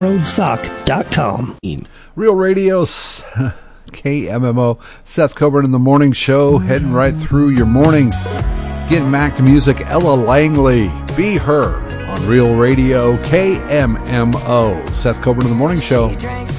roadsock.com. Real Radio, KMMO, Seth Coburn in the Morning Show, heading right through your morning. Getting back to music, Ella Langley, Be Her, on Real Radio, KMMO. Seth Coburn in the Morning Show.